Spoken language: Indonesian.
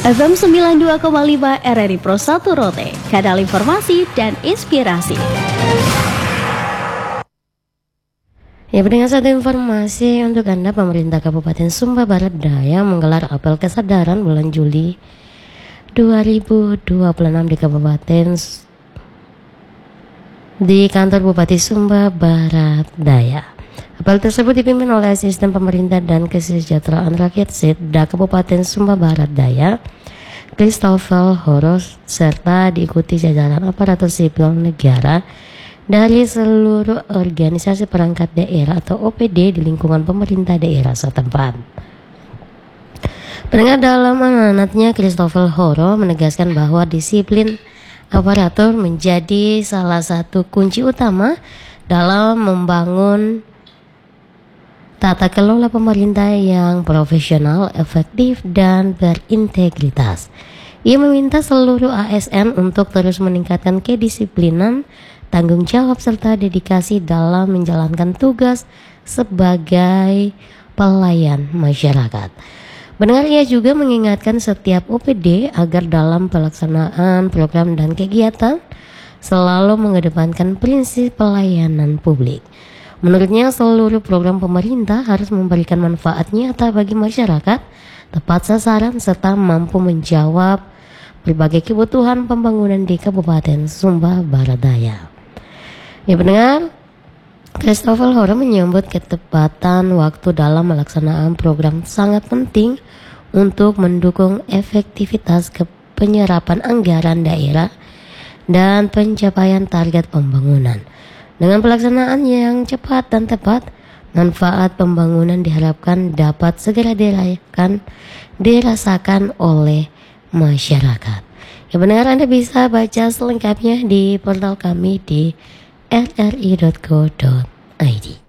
FM 92,5 RRI Pro 1 Rote, kanal informasi dan inspirasi. Ya, pendengar, satu informasi untuk Anda. Pemerintah Kabupaten Sumba Barat Daya menggelar apel kesadaran bulan Juli 2026 di kantor Bupati Sumba Barat Daya. Apel tersebut dipimpin oleh Asisten Pemerintah dan Kesejahteraan Rakyat Setda Kabupaten Sumba Barat Daya, Christopher Horos, serta diikuti jajaran aparatur sipil negara dari seluruh organisasi perangkat daerah atau OPD di lingkungan pemerintah daerah setempat. Pendengar, dalam amanatnya Christopher Horo menegaskan bahwa disiplin aparatur menjadi salah satu kunci utama dalam membangun tata kelola pemerintah yang profesional, efektif, dan berintegritas. Ia meminta seluruh ASN untuk terus meningkatkan kedisiplinan, tanggung jawab, serta dedikasi dalam menjalankan tugas sebagai pelayan masyarakat. Benar, ia juga mengingatkan setiap OPD agar dalam pelaksanaan program dan kegiatan selalu mengedepankan prinsip pelayanan publik. Menurutnya, seluruh program pemerintah harus memberikan manfaat nyata bagi masyarakat, tepat sasaran, serta mampu menjawab berbagai kebutuhan pembangunan di Kabupaten Sumba Barat Daya. Ya, pendengar, Christopher Horo menyambut ketepatan waktu dalam melaksanaan program sangat penting untuk mendukung efektivitas penyerapan anggaran daerah dan pencapaian target pembangunan. Dengan pelaksanaan yang cepat dan tepat, manfaat pembangunan diharapkan dapat segera dirasakan oleh masyarakat. Ya, pendengar, Anda bisa baca selengkapnya di portal kami di rri.co.id.